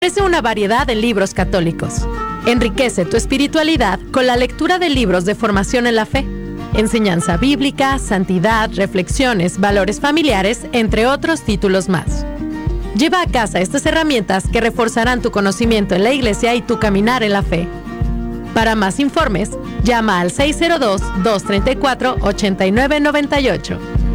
Ofrece una variedad de libros católicos. Enriquece tu espiritualidad con la lectura de libros de formación en la fe, enseñanza bíblica, santidad, reflexiones, valores familiares, entre otros títulos más. Lleva a casa estas herramientas que reforzarán tu conocimiento en la Iglesia y tu caminar en la fe. Para más informes, llama al 602-234-8998.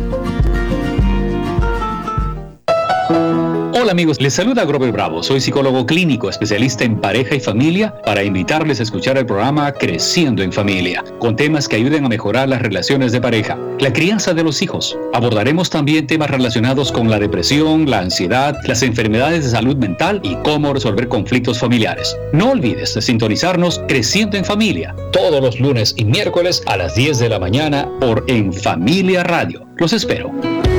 Hola amigos, les saluda Grover Bravo. Soy psicólogo clínico, especialista en pareja y familia, para invitarles a escuchar el programa Creciendo en Familia, con temas que ayuden a mejorar las relaciones de pareja, la crianza de los hijos. Abordaremos también temas relacionados con la depresión, la ansiedad, las enfermedades de salud mental y cómo resolver conflictos familiares. No olvides de sintonizarnos Creciendo en Familia, todos los lunes y miércoles a las 10 de la mañana por En Familia Radio. Los espero.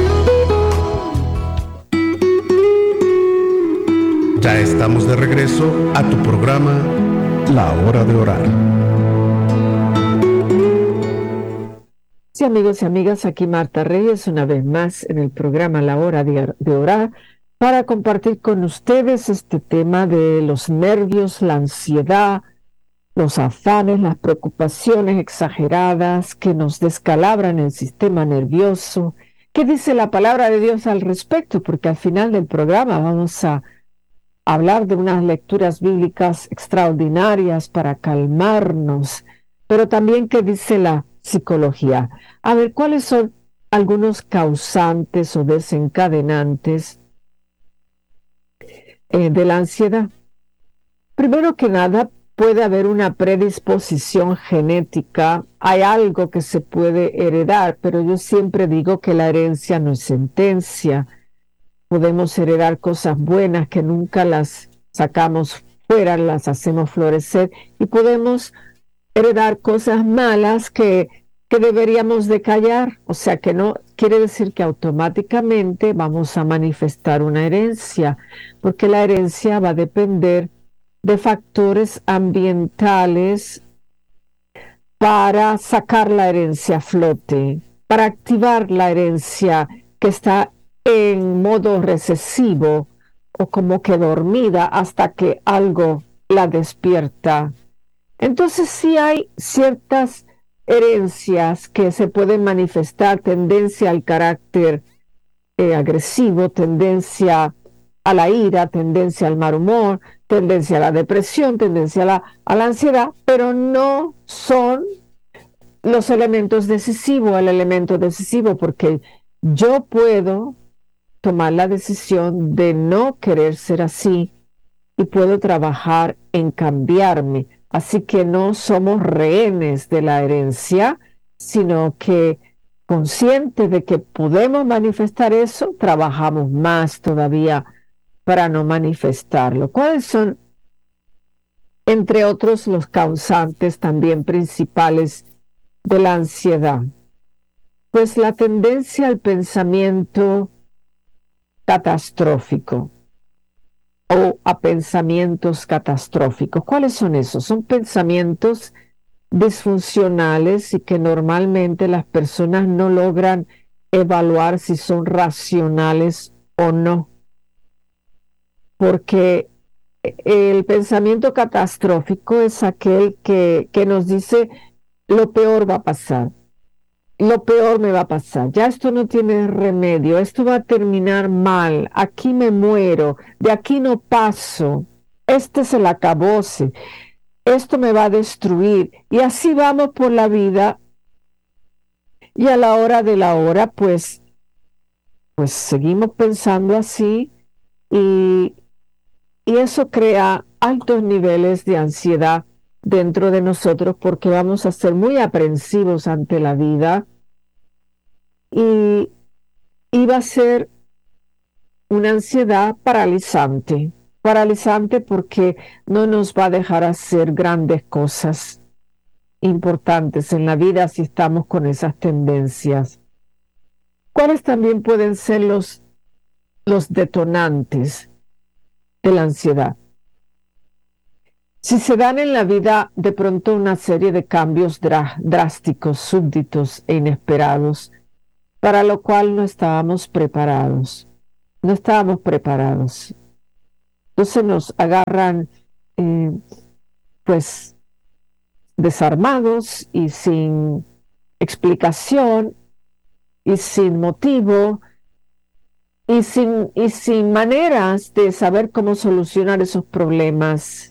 Ya estamos de regreso a tu programa La Hora de Orar. Sí, amigos y amigas, aquí Marta Reyes una vez más en el programa La Hora de Orar para compartir con ustedes este tema de los nervios, la ansiedad, los afanes, las preocupaciones exageradas que nos descalabran el sistema nervioso. ¿Qué dice la palabra de Dios al respecto? Porque al final del programa vamos a hablar de unas lecturas bíblicas extraordinarias para calmarnos, pero también qué dice la psicología. A ver, ¿cuáles son algunos causantes o desencadenantes de la ansiedad? Primero que nada, puede haber una predisposición genética. Hay algo que se puede heredar, pero yo siempre digo que la herencia no es sentencia. Podemos heredar cosas buenas que nunca las sacamos fuera, las hacemos florecer, y podemos heredar cosas malas que deberíamos de callar. O sea que no quiere decir que automáticamente vamos a manifestar una herencia, porque la herencia va a depender de factores ambientales para sacar la herencia a flote, para activar la herencia que está en modo recesivo o como que dormida hasta que algo la despierta. Entonces sí hay ciertas herencias que se pueden manifestar: tendencia al carácter agresivo, tendencia a la ira, tendencia al mal humor, tendencia a la depresión, tendencia a la ansiedad, pero no son los elementos decisivos, el elemento decisivo, porque yo puedo tomar la decisión de no querer ser así y puedo trabajar en cambiarme. Así que no somos rehenes de la herencia, sino que conscientes de que podemos manifestar eso, trabajamos más todavía para no manifestarlo. ¿Cuáles son, entre otros, los causantes también principales de la ansiedad? Pues la tendencia al pensamiento catastrófico o a pensamientos catastróficos. ¿Cuáles son esos? Son pensamientos disfuncionales y que normalmente las personas no logran evaluar si son racionales o no. Porque el pensamiento catastrófico es aquel que nos dice: lo peor va a pasar. Lo peor me va a pasar, ya esto no tiene remedio, esto va a terminar mal, aquí me muero, de aquí no paso, este es el acabose, esto me va a destruir. Y así vamos por la vida, y a la hora de la hora, pues seguimos pensando así, y eso crea altos niveles de ansiedad dentro de nosotros, porque vamos a ser muy aprensivos ante la vida y va a ser una ansiedad paralizante porque no nos va a dejar hacer grandes cosas importantes en la vida si estamos con esas tendencias. ¿Cuáles también pueden ser los detonantes de la ansiedad? Si se dan en la vida de pronto una serie de cambios drásticos, súbditos e inesperados, para lo cual no estábamos preparados. Entonces nos agarran pues desarmados y sin explicación y sin motivo y sin maneras de saber cómo solucionar esos problemas.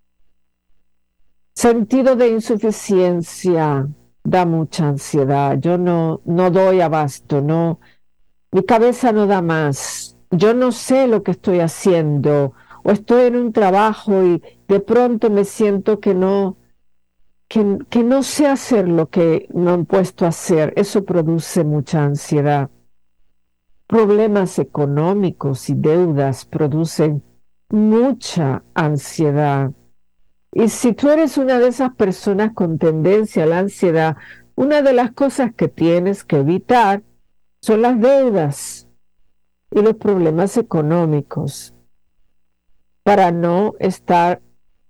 Sentido de insuficiencia da mucha ansiedad. Yo no doy abasto, no, mi cabeza no da más. Yo no sé lo que estoy haciendo, o estoy en un trabajo y de pronto me siento que no sé hacer lo que me han puesto a hacer. Eso produce mucha ansiedad. Problemas económicos y deudas producen mucha ansiedad. Y si tú eres una de esas personas con tendencia a la ansiedad, una de las cosas que tienes que evitar son las deudas y los problemas económicos para no estar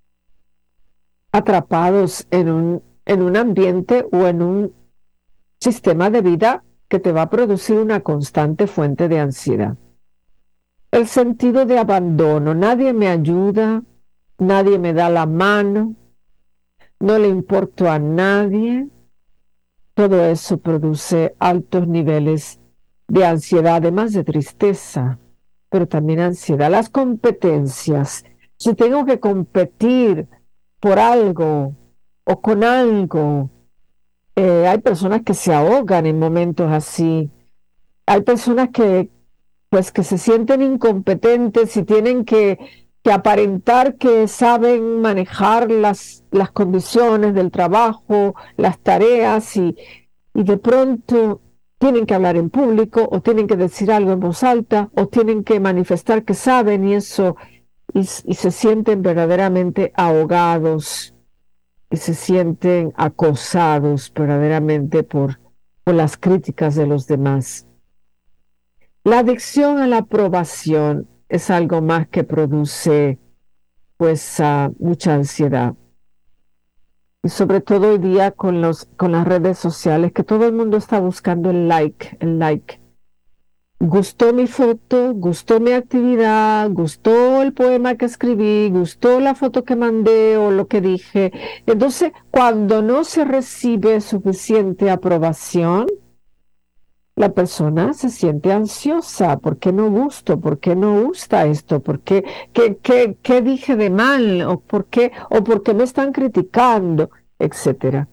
atrapados en un ambiente o en un sistema de vida que te va a producir una constante fuente de ansiedad. El sentido de abandono, nadie me ayuda, nadie me da la mano, no le importo a nadie. Todo eso produce altos niveles de ansiedad, además de tristeza, pero también ansiedad. Las competencias, si tengo que competir por algo o con algo, hay personas que se ahogan en momentos así. Hay personas que se sienten incompetentes y tienen que aparentar que saben manejar las condiciones del trabajo, las tareas, y de pronto tienen que hablar en público o tienen que decir algo en voz alta o tienen que manifestar que saben y se sienten verdaderamente ahogados y se sienten acosados verdaderamente por las críticas de los demás. La adicción a la aprobación es algo más que produce mucha ansiedad. Y sobre todo hoy día con las redes sociales, que todo el mundo está buscando el like. Gustó mi foto, gustó mi actividad, gustó el poema que escribí, gustó la foto que mandé o lo que dije. Entonces, cuando no se recibe suficiente aprobación, la persona se siente ansiosa. ¿Por qué no gusto? ¿Por qué no gusta esto? ¿Por qué? ¿Qué dije de mal? ¿O por qué me están criticando? Etcétera.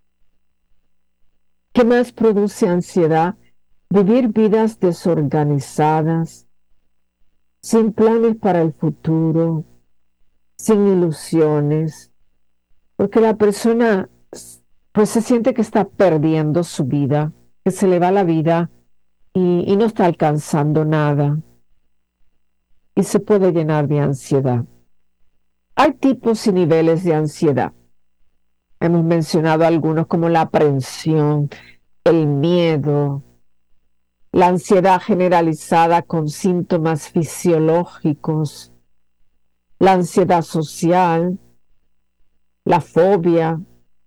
¿Qué más produce ansiedad? Vivir vidas desorganizadas, sin planes para el futuro, sin ilusiones, porque la persona se siente que está perdiendo su vida, que se le va la vida y no está alcanzando nada. Y se puede llenar de ansiedad. Hay tipos y niveles de ansiedad. Hemos mencionado algunos como la aprensión, el miedo, la ansiedad generalizada con síntomas fisiológicos, la ansiedad social, la fobia,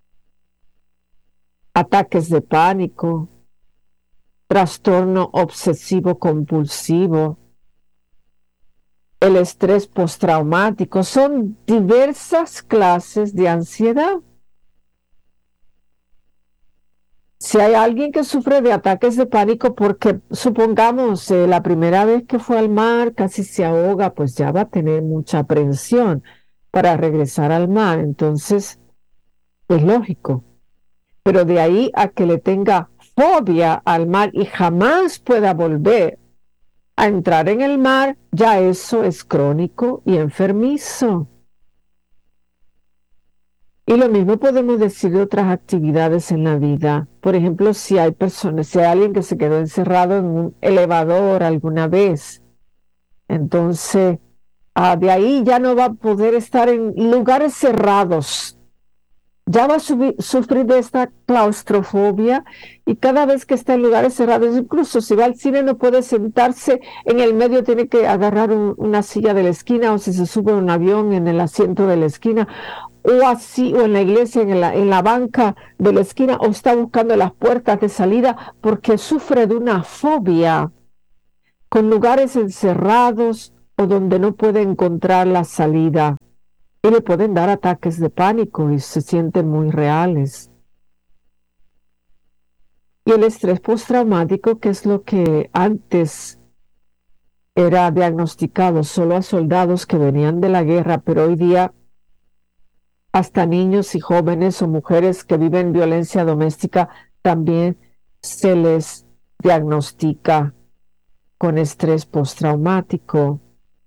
ataques de pánico, trastorno obsesivo compulsivo, el estrés postraumático. Son diversas clases de ansiedad. Si hay alguien que sufre de ataques de pánico porque, supongamos, la primera vez que fue al mar casi se ahoga, pues ya va a tener mucha aprensión para regresar al mar. Entonces, es lógico. Pero de ahí a que le tenga fobia al mar y jamás pueda volver a entrar en el mar, ya eso es crónico y enfermizo. Y lo mismo podemos decir de otras actividades en la vida. Por ejemplo, si hay alguien que se quedó encerrado en un elevador alguna vez, entonces de ahí ya no va a poder estar en lugares cerrados. Ya va a sufrir de esta claustrofobia y cada vez que está en lugares cerrados, incluso si va al cine no puede sentarse en el medio, tiene que agarrar una silla de la esquina, o si se sube a un avión en el asiento de la esquina, o así, o en la iglesia en la banca de la esquina, o está buscando las puertas de salida porque sufre de una fobia con lugares encerrados o donde no puede encontrar la salida y le pueden dar ataques de pánico y se sienten muy reales. Y el estrés postraumático, que es lo que antes era diagnosticado solo a soldados que venían de la guerra, pero hoy día hasta niños y jóvenes o mujeres que viven violencia doméstica también se les diagnostica con estrés postraumático.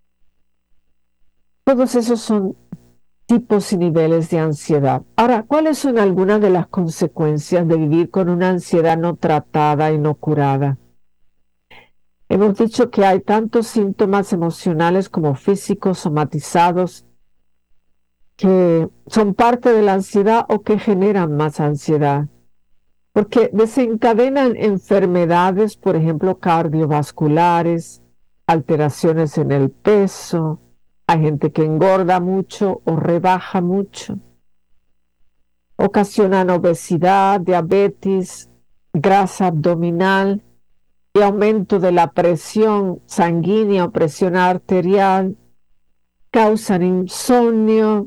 Todos esos son tipos y niveles de ansiedad. Ahora, ¿cuáles son algunas de las consecuencias de vivir con una ansiedad no tratada y no curada? Hemos dicho que hay tantos síntomas emocionales como físicos, somatizados, que son parte de la ansiedad o que generan más ansiedad, porque desencadenan enfermedades, por ejemplo, cardiovasculares, alteraciones en el peso, hay gente que engorda mucho o rebaja mucho, ocasionan obesidad, diabetes, grasa abdominal y aumento de la presión sanguínea o presión arterial, causan insomnio.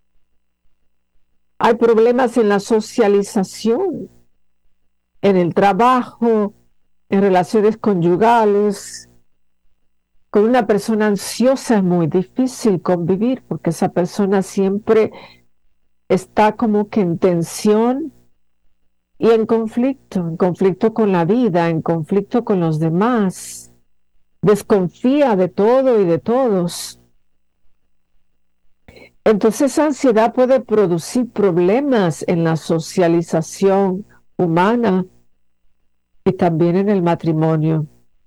Hay problemas en la socialización, en el trabajo, en relaciones conyugales. Con una persona ansiosa es muy difícil convivir porque esa persona siempre está como que en tensión y en conflicto con la vida, en conflicto con los demás. Desconfía de todo y de todos. Entonces esa ansiedad puede producir problemas en la socialización humana y también en el matrimonio.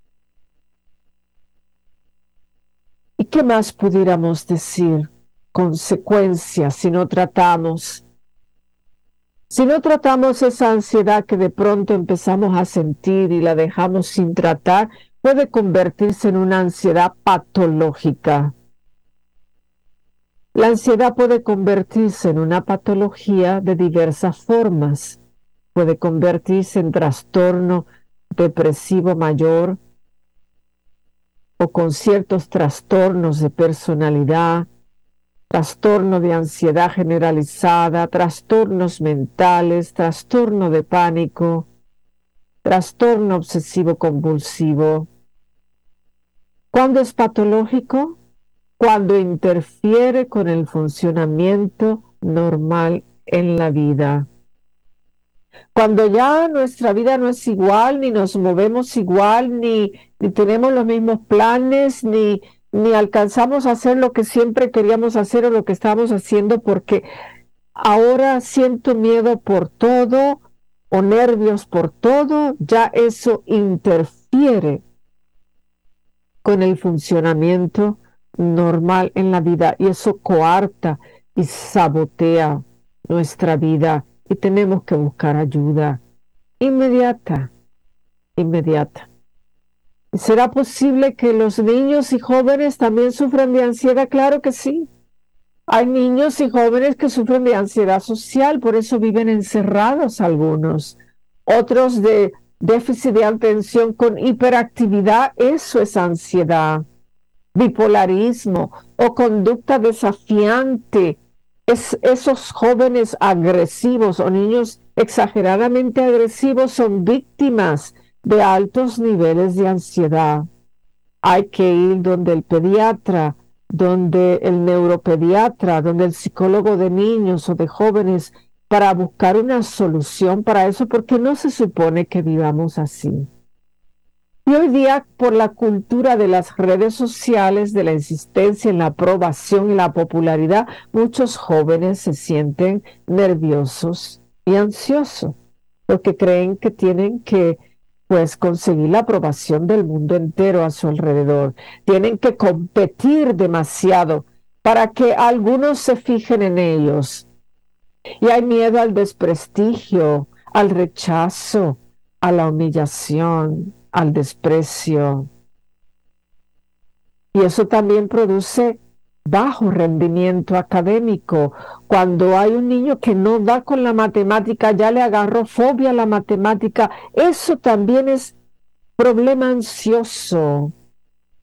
¿Y qué más pudiéramos decir? Consecuencias si no tratamos. Si no tratamos esa ansiedad que de pronto empezamos a sentir y la dejamos sin tratar, puede convertirse en una ansiedad patológica. La ansiedad puede convertirse en una patología de diversas formas. Puede convertirse en trastorno depresivo mayor o con ciertos trastornos de personalidad, trastorno de ansiedad generalizada, trastornos mentales, trastorno de pánico, trastorno obsesivo compulsivo. ¿Cuándo es patológico? Cuando interfiere con el funcionamiento normal en la vida. Cuando ya nuestra vida no es igual, ni nos movemos igual, ni tenemos los mismos planes, ni alcanzamos a hacer lo que siempre queríamos hacer o lo que estábamos haciendo, porque ahora siento miedo por todo o nervios por todo, ya eso interfiere con el funcionamiento normal en la vida y eso coarta y sabotea nuestra vida y tenemos que buscar ayuda inmediata. ¿Será posible que los niños y jóvenes también sufran de ansiedad? Claro que sí. Hay niños y jóvenes que sufren de ansiedad social, por eso viven encerrados algunos. Otros de déficit de atención con hiperactividad, eso es ansiedad. Bipolarismo o conducta desafiante. Esos jóvenes agresivos o niños exageradamente agresivos son víctimas de altos niveles de ansiedad. Hay que ir donde el pediatra, donde el neuropediatra, donde el psicólogo de niños o de jóvenes para buscar una solución para eso, porque no se supone que vivamos así. Y hoy día, por la cultura de las redes sociales, de la insistencia en la aprobación y la popularidad, muchos jóvenes se sienten nerviosos y ansiosos, porque creen que tienen que conseguir la aprobación del mundo entero a su alrededor. Tienen que competir demasiado para que algunos se fijen en ellos. Y hay miedo al desprestigio, al rechazo, a la humillación, al desprecio. Y eso también produce bajo rendimiento académico. Cuando hay un niño que no da con la matemática, ya le agarró fobia a la matemática, eso también es problema ansioso.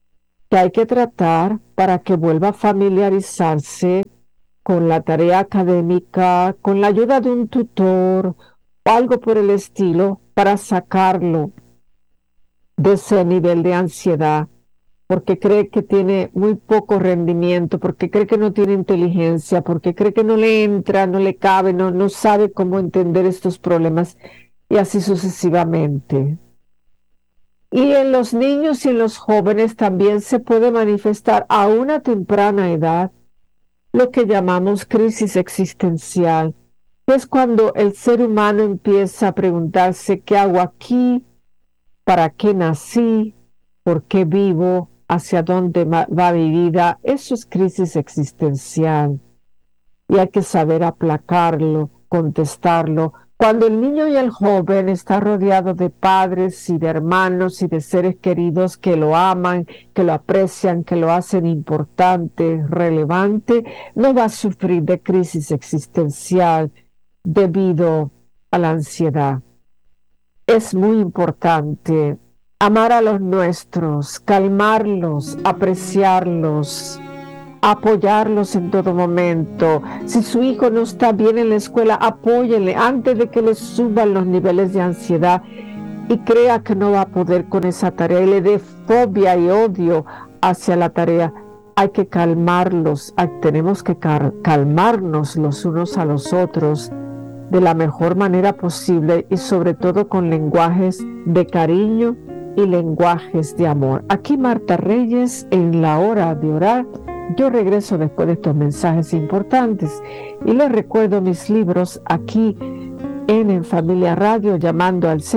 que hay que tratar para que vuelva a familiarizarse con la tarea académica, con la ayuda de un tutor o algo por el estilo, para sacarlo de ese nivel de ansiedad, porque cree que tiene muy poco rendimiento, porque cree que no tiene inteligencia, porque cree que no le entra, no le cabe, no sabe cómo entender estos problemas, y así sucesivamente. Y en los niños y en los jóvenes también se puede manifestar a una temprana edad lo que llamamos crisis existencial, que es cuando el ser humano empieza a preguntarse: ¿qué hago aquí? ¿Para qué nací? ¿Por qué vivo? ¿Hacia dónde va mi vida? Eso es crisis existencial. Y hay que saber aplacarlo, contestarlo. Cuando el niño y el joven está rodeado de padres y de hermanos y de seres queridos que lo aman, que lo aprecian, que lo hacen importante, relevante, no va a sufrir de crisis existencial debido a la ansiedad. Es muy importante amar a los nuestros, calmarlos, apreciarlos, apoyarlos en todo momento. Si su hijo no está bien en la escuela, apóyenle antes de que le suban los niveles de ansiedad y crea que no va a poder con esa tarea y le dé fobia y odio hacia la tarea. Hay que calmarlos, tenemos que calmarnos los unos a los otros de la mejor manera posible y sobre todo con lenguajes de cariño y lenguajes de amor. Aquí Marta Reyes en La Hora de Orar. Yo regreso después de estos mensajes importantes y les recuerdo mis libros aquí en Familia Radio, llamando al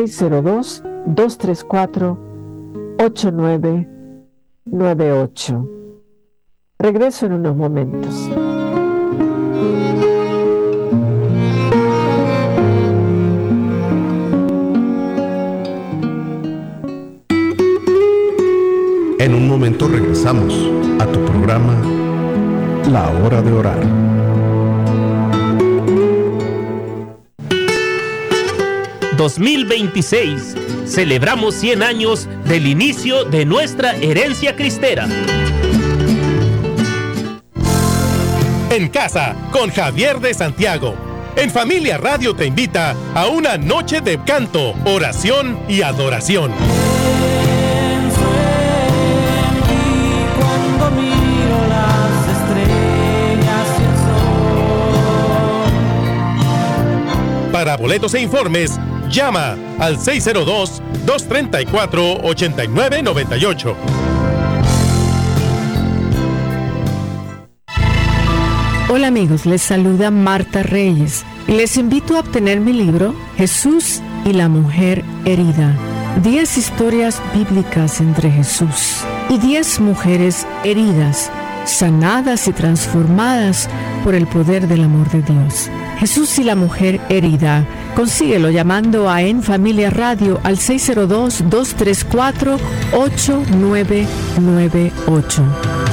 602-234-8998. Regreso en unos momentos. En un momento regresamos a tu programa La Hora de Orar. ...2026... celebramos 100 años del inicio de nuestra herencia cristera. En casa, con Javier de Santiago. En Familia Radio te invita a una noche de canto, oración y adoración. Para boletos e informes, llama al 602-234-8998. Hola amigos, les saluda Marta Reyes y les invito a obtener mi libro Jesús y la mujer herida. 10 historias bíblicas entre Jesús y 10 mujeres heridas, sanadas y transformadas por el poder del amor de Dios. Jesús y la mujer herida. Consíguelo llamando a En Familia Radio al 602-234-8998.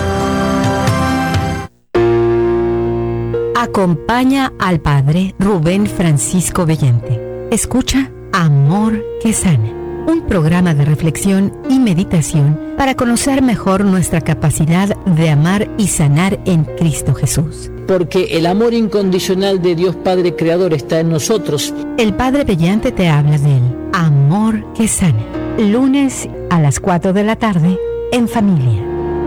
Acompaña al Padre Rubén Francisco Bellante. Escucha Amor que Sana, un programa de reflexión y meditación para conocer mejor nuestra capacidad de amar y sanar en Cristo Jesús. Porque el amor incondicional de Dios Padre Creador está en nosotros. El Padre Bellante te habla del Amor que Sana. Lunes a las 4 de la tarde en Familia.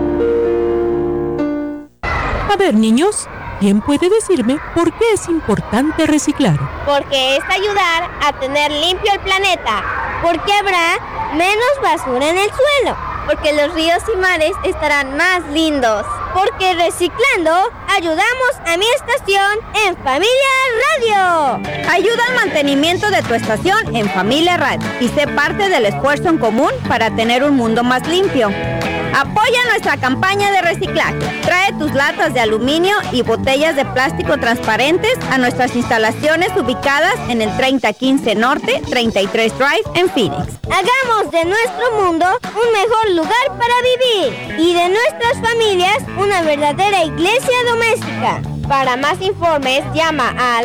A ver, niños, ¿quién puede decirme por qué es importante reciclar? Porque es ayudar a tener limpio el planeta. Porque habrá menos basura en el suelo. Porque los ríos y mares estarán más lindos. Porque reciclando, ayudamos a mi estación en Familia Radio. Ayuda al mantenimiento de tu estación en Familia Radio y sé parte del esfuerzo en común para tener un mundo más limpio. Apoya nuestra campaña de reciclaje. Trae tus latas de aluminio y botellas de plástico transparentes a nuestras instalaciones ubicadas en el 3015 Norte, 33 Drive en Phoenix. Hagamos de nuestro mundo un mejor lugar para vivir y de nuestras familias una verdadera iglesia doméstica. Para más informes, llama al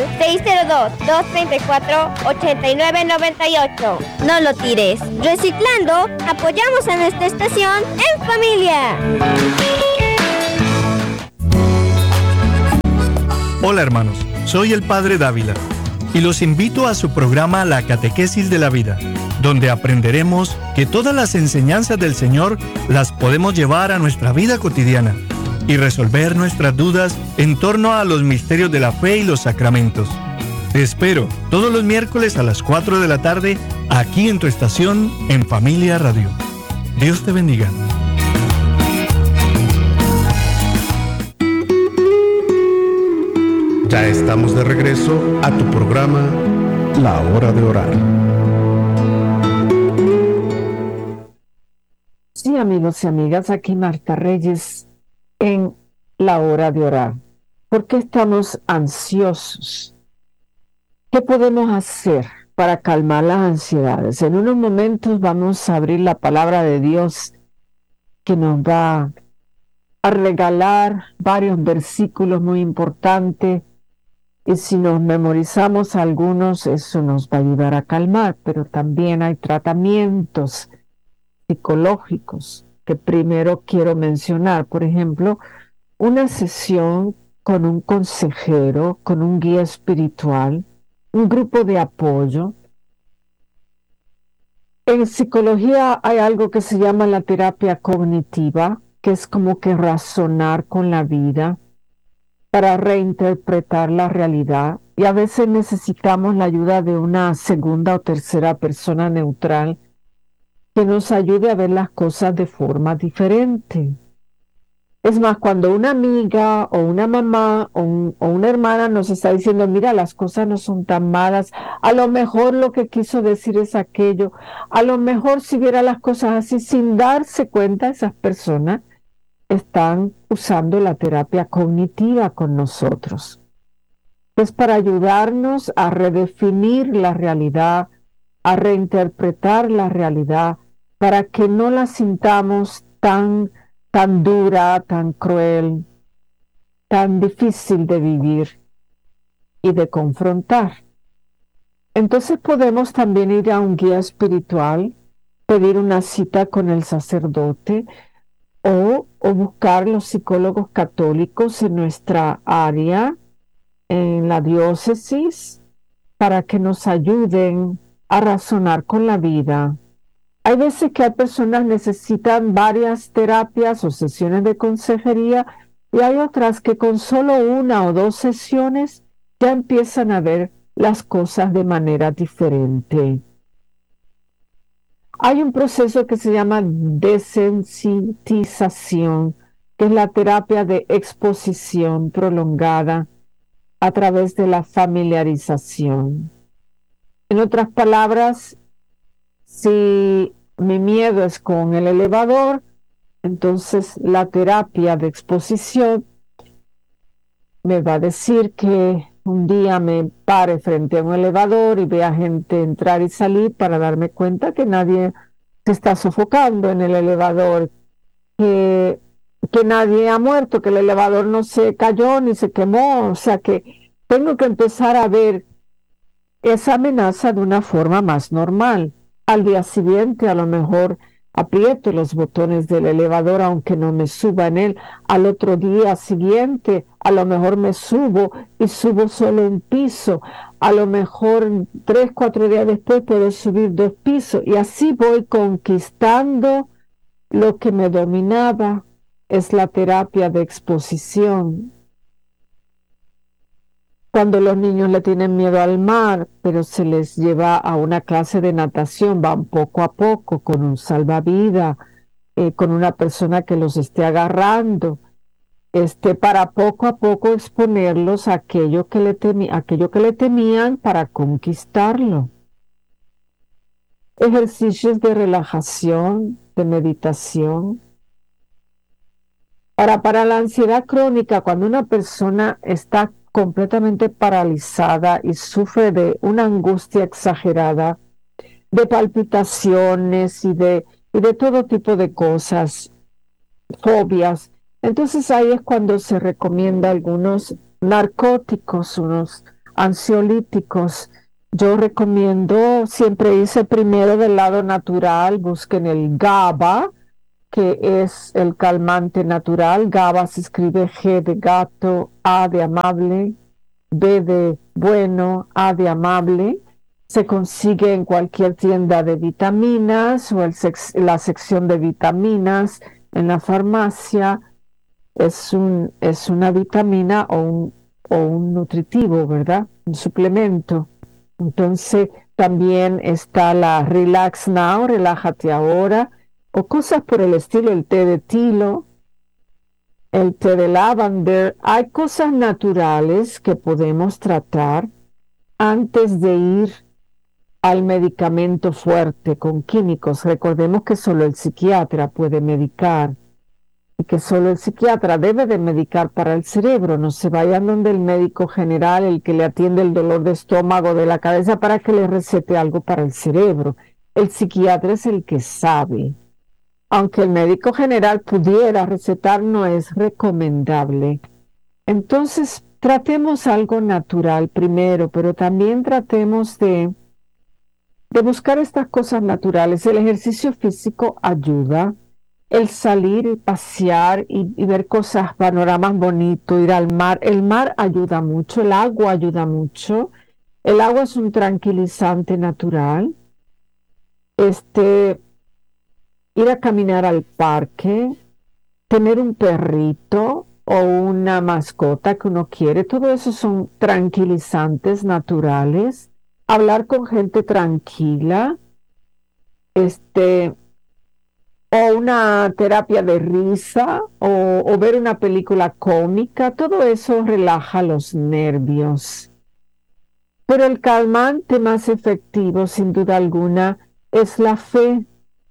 602-234-8998. No lo tires. Reciclando, apoyamos a nuestra estación en familia. Hola hermanos, soy el Padre Dávila y los invito a su programa La Catequesis de la Vida, donde aprenderemos que todas las enseñanzas del Señor las podemos llevar a nuestra vida cotidiana y resolver nuestras dudas en torno a los misterios de la fe y los sacramentos. Te espero todos los miércoles a las 4 de la tarde aquí en tu estación en Familia Radio. Dios te bendiga. Ya estamos de regreso a tu programa La Hora de Orar. Sí, amigos y amigas, aquí Marta Reyes en La Hora de Orar. ¿Por qué estamos ansiosos? ¿Qué podemos hacer para calmar las ansiedades? En unos momentos vamos a abrir la palabra de Dios que nos va a regalar varios versículos muy importantes. Y si nos memorizamos algunos, eso nos va a ayudar a calmar, pero también hay tratamientos psicológicos que primero quiero mencionar. Por ejemplo, una sesión con un consejero, con un guía espiritual, un grupo de apoyo. En psicología hay algo que se llama la terapia cognitiva, que es como que razonar con la vida para reinterpretar la realidad, y a veces necesitamos la ayuda de una segunda o tercera persona neutral que nos ayude a ver las cosas de forma diferente. Es más, cuando una amiga o una mamá o una hermana nos está diciendo, mira, las cosas no son tan malas, a lo mejor lo que quiso decir es aquello, a lo mejor si viera las cosas así sin darse cuenta, esas personas están usando la terapia cognitiva con nosotros. Es para ayudarnos a redefinir la realidad, a reinterpretar la realidad, para que no la sintamos tan dura, tan cruel, tan difícil de vivir y de confrontar. Entonces podemos también ir a un guía espiritual, pedir una cita con el sacerdote, o buscar los psicólogos católicos en nuestra área, en la diócesis, para que nos ayuden a razonar con la vida. Hay veces que hay personas que necesitan varias terapias o sesiones de consejería, y hay otras que con solo 1 o 2 sesiones ya empiezan a ver las cosas de manera diferente. Hay un proceso que se llama desensitización, que es la terapia de exposición prolongada a través de la familiarización. En otras palabras, si mi miedo es con el elevador, entonces la terapia de exposición me va a decir que un día me pare frente a un elevador y vea gente entrar y salir para darme cuenta que nadie se está sofocando en el elevador, que nadie ha muerto, que el elevador no se cayó ni se quemó. O sea que tengo que empezar a ver esa amenaza de una forma más normal. Al día siguiente a lo mejor aprieto los botones del elevador aunque no me suba en él. Al otro día siguiente a lo mejor me subo y subo solo un piso. A lo mejor 3, 4 días después puedo subir 2 pisos, y así voy conquistando lo que me dominaba. Es la terapia de exposición. Cuando los niños le tienen miedo al mar, pero se les lleva a una clase de natación, van poco a poco con un salvavidas, con una persona que los esté agarrando, para poco a poco exponerlos a aquello que le temían para conquistarlo. Ejercicios de relajación, de meditación. Para la ansiedad crónica, cuando una persona está completamente paralizada y sufre de una angustia exagerada, de palpitaciones y de todo tipo de cosas, fobias, entonces ahí es cuando se recomienda algunos narcóticos, unos ansiolíticos. Yo recomiendo, siempre hice primero del lado natural, busquen el GABA, que es el calmante natural. GABA se escribe G de gato, A de amable, B de bueno, A de amable. Se consigue en cualquier tienda de vitaminas o la sección de vitaminas en la farmacia. Es una vitamina o un nutritivo, ¿verdad? Un suplemento. Entonces también está la Relax Now, relájate ahora, o cosas por el estilo, el té de tilo, el té de lavender. Hay cosas naturales que podemos tratar antes de ir al medicamento fuerte con químicos. Recordemos que solo el psiquiatra puede medicar y que solo el psiquiatra debe de medicar para el cerebro. No se vayan donde el médico general, el que le atiende el dolor de estómago, de la cabeza, para que le recete algo para el cerebro. El psiquiatra es el que sabe. Aunque el médico general pudiera recetar, no es recomendable. Entonces, tratemos algo natural primero, pero también tratemos de buscar estas cosas naturales. El ejercicio físico ayuda. El salir y pasear y ver cosas, panoramas bonitos, ir al mar. El mar ayuda mucho, el agua ayuda mucho. El agua es un tranquilizante natural. Ir a caminar al parque, tener un perrito o una mascota que uno quiere, todo eso son tranquilizantes naturales. Hablar con gente tranquila, o una terapia de risa, o ver una película cómica, todo eso relaja los nervios. Pero el calmante más efectivo, sin duda alguna, es la fe,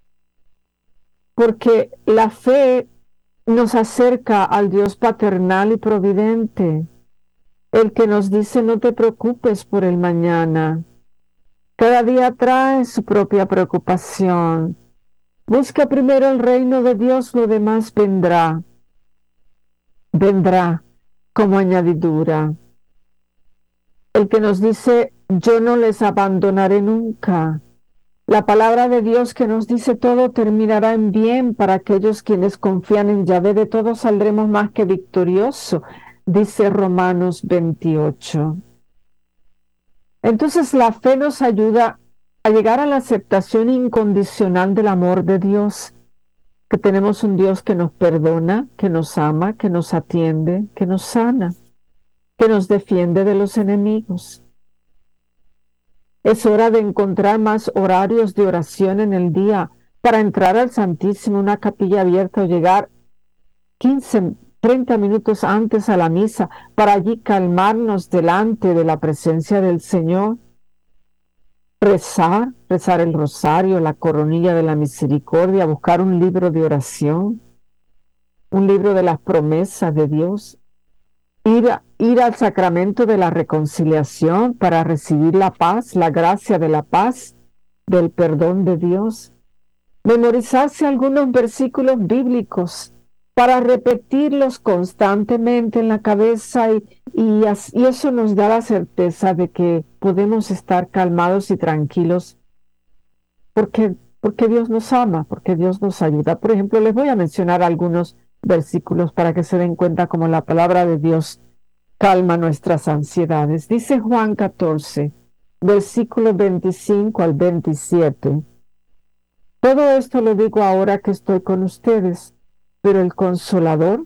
porque la fe nos acerca al Dios paternal y providente, el que nos dice: no te preocupes por el mañana. Cada día trae su propia preocupación. Busca primero el reino de Dios, lo demás vendrá. Vendrá como añadidura. El que nos dice: yo no les abandonaré nunca. La palabra de Dios que nos dice: todo terminará en bien para aquellos quienes confían en Yahvé, de todos saldremos más que victoriosos, dice Romanos 28. Entonces la fe nos ayuda a llegar a la aceptación incondicional del amor de Dios, que tenemos un Dios que nos perdona, que nos ama, que nos atiende, que nos sana, que nos defiende de los enemigos. Es hora de encontrar más horarios de oración en el día para entrar al Santísimo, una capilla abierta, o llegar 30 minutos antes a la misa para allí calmarnos delante de la presencia del Señor. Rezar el rosario, la coronilla de la misericordia, buscar un libro de oración, un libro de las promesas de Dios. Ir al sacramento de la reconciliación para recibir la paz, la gracia de la paz, del perdón de Dios. Memorizarse algunos versículos bíblicos para repetirlos constantemente en la cabeza y eso nos da la certeza de que podemos estar calmados y tranquilos porque Dios nos ama, porque Dios nos ayuda. Por ejemplo, les voy a mencionar algunos versículos para que se den cuenta cómo la palabra de Dios calma nuestras ansiedades. Dice Juan 14, versículos 25 al 27. Todo esto lo digo ahora que estoy con ustedes, pero el Consolador,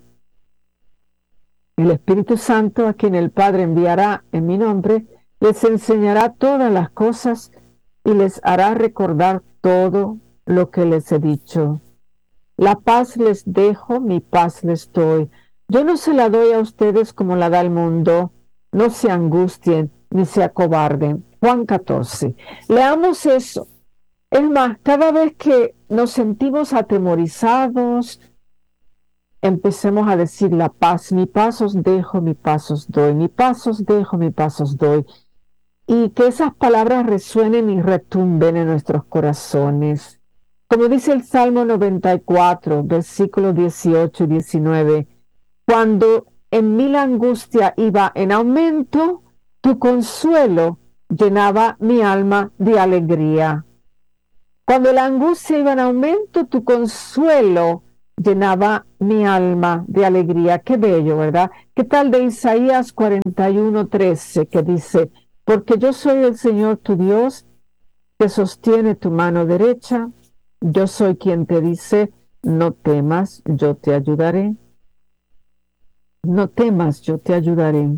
el Espíritu Santo, a quien el Padre enviará en mi nombre, les enseñará todas las cosas y les hará recordar todo lo que les he dicho. La paz les dejo, mi paz les doy. Yo no se la doy a ustedes como la da el mundo. No se angustien ni se acobarden. Juan 14. Leamos eso. Es más, cada vez que nos sentimos atemorizados, empecemos a decir la paz. Mi paz os dejo, mi paz os doy. Mi paz os dejo, mi paz os doy. Y que esas palabras resuenen y retumben en nuestros corazones. Como dice el Salmo 94, versículos 18 y 19, cuando en mí la angustia iba en aumento, tu consuelo llenaba mi alma de alegría. Cuando la angustia iba en aumento, tu consuelo llenaba mi alma de alegría. Qué bello, ¿verdad? ¿Qué tal de Isaías 41:13, que dice: porque yo soy el Señor tu Dios, que sostiene tu mano derecha, yo soy quien te dice, no temas, yo te ayudaré. No temas, yo te ayudaré.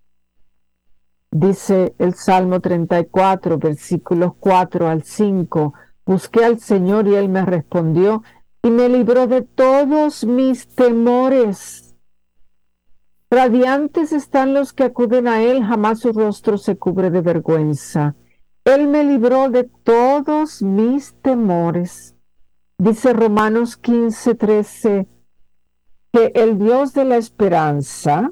Dice el Salmo 34, versículos 4 al 5, busqué al Señor y Él me respondió y me libró de todos mis temores. Radiantes están los que acuden a Él, jamás su rostro se cubre de vergüenza. Él me libró de todos mis temores. Dice Romanos 15:13, que el Dios de la esperanza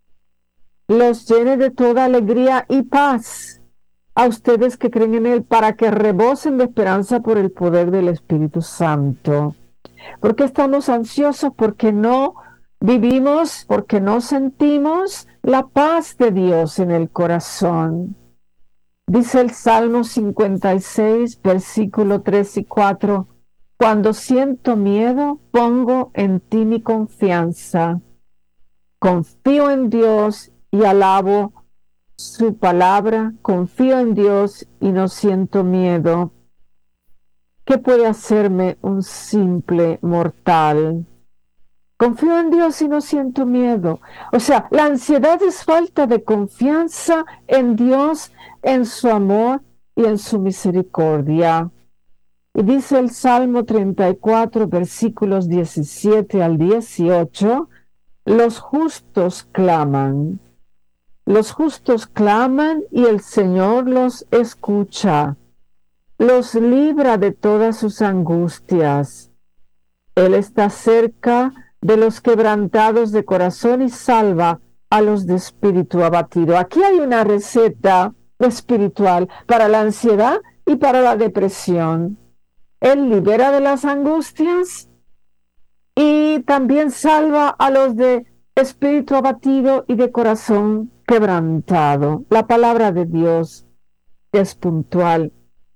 los llene de toda alegría y paz a ustedes que creen en Él, para que rebosen de esperanza por el poder del Espíritu Santo. ¿Por qué estamos ansiosos? Porque no vivimos, porque no sentimos la paz de Dios en el corazón. Dice el Salmo 56, versículo 3 y 4, cuando siento miedo, pongo en ti mi confianza. Confío en Dios y alabo su palabra. Confío en Dios y no siento miedo. ¿Qué puede hacerme un simple mortal? Confío en Dios y no siento miedo. O sea, la ansiedad es falta de confianza en Dios, en su amor y en su misericordia. Y dice el Salmo 34, versículos 17 al 18, los justos claman. Los justos claman y el Señor los escucha. Los libra de todas sus angustias. Él está cerca de los quebrantados de corazón y salva a los de espíritu abatido. Aquí hay una receta espiritual para la ansiedad y para la depresión. Él libera de las angustias y también salva a los de espíritu abatido y de corazón quebrantado. La palabra de Dios es puntual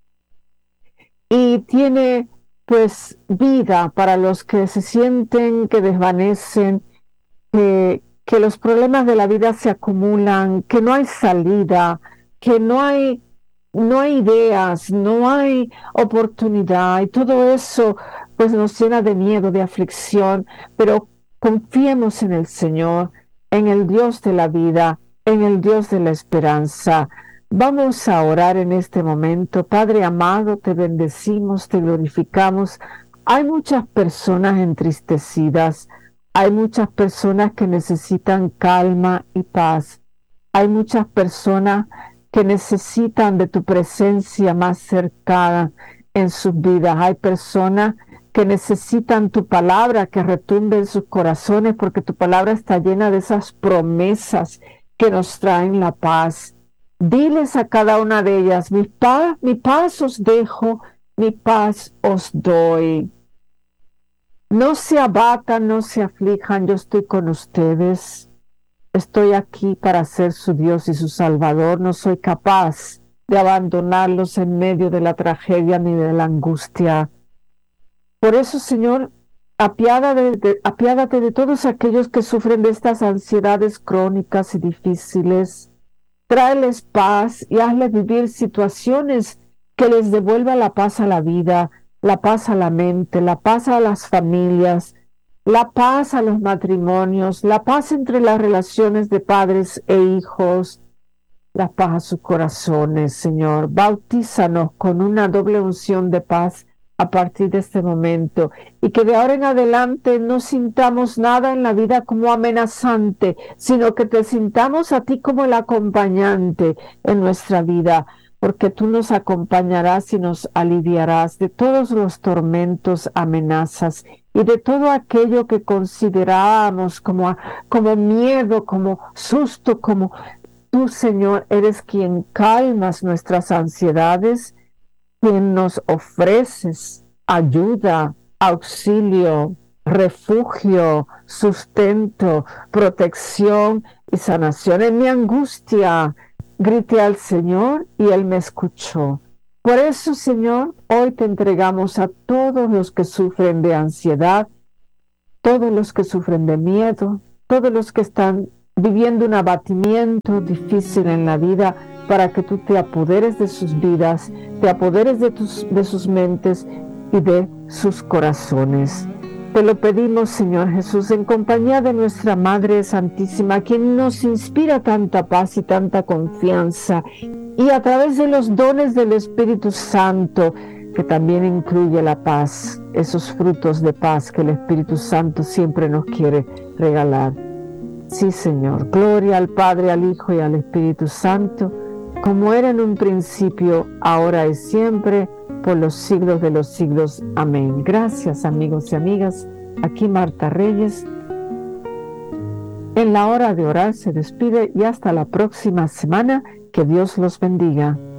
y tiene pues vida para los que se sienten que desvanecen, que los problemas de la vida se acumulan, que no hay salida, que no hay ideas, no hay oportunidad, y todo eso pues nos llena de miedo, de aflicción. Pero confiemos en el Señor, en el Dios de la vida, en el Dios de la esperanza. Vamos a orar en este momento. Padre amado, te bendecimos, te glorificamos. Hay muchas personas entristecidas, hay muchas personas que necesitan calma y paz, hay muchas personas que necesitan de tu presencia más cercana en sus vidas. Hay personas que necesitan tu palabra que retumbe en sus corazones, porque tu palabra está llena de esas promesas que nos traen la paz. Diles a cada una de ellas, mi paz os dejo, mi paz os doy. No se abatan, no se aflijan, yo estoy con ustedes. Estoy aquí para ser su Dios y su Salvador. No soy capaz de abandonarlos en medio de la tragedia ni de la angustia. Por eso, Señor, apiádate de todos aquellos que sufren de estas ansiedades crónicas y difíciles. Tráeles paz y hazles vivir situaciones que les devuelva la paz a la vida, la paz a la mente, la paz a las familias, la paz a los matrimonios, la paz entre las relaciones de padres e hijos, la paz a sus corazones, Señor. Bautízanos con una doble unción de paz a partir de este momento, y que de ahora en adelante no sintamos nada en la vida como amenazante, sino que te sintamos a ti como el acompañante en nuestra vida, porque tú nos acompañarás y nos aliviarás de todos los tormentos, amenazas y de todo aquello que considerábamos como miedo, como susto, como tú, Señor, eres quien calmas nuestras ansiedades, quien nos ofreces ayuda, auxilio, refugio, sustento, protección y sanación. En mi angustia grité al Señor y Él me escuchó. Por eso, Señor, hoy te entregamos a todos los que sufren de ansiedad, todos los que sufren de miedo, todos los que están viviendo un abatimiento difícil en la vida, para que tú te apoderes de sus vidas, te apoderes de sus mentes y de sus corazones. Te lo pedimos, Señor Jesús, en compañía de nuestra Madre Santísima, quien nos inspira tanta paz y tanta confianza, y a través de los dones del Espíritu Santo, que también incluye la paz, esos frutos de paz que el Espíritu Santo siempre nos quiere regalar. Sí, Señor, gloria al Padre, al Hijo y al Espíritu Santo, como era en un principio, ahora y siempre, por los siglos de los siglos. Amén. Gracias, amigos y amigas. Aquí Marta Reyes. En la hora de orar se despide y hasta la próxima semana. Que Dios los bendiga.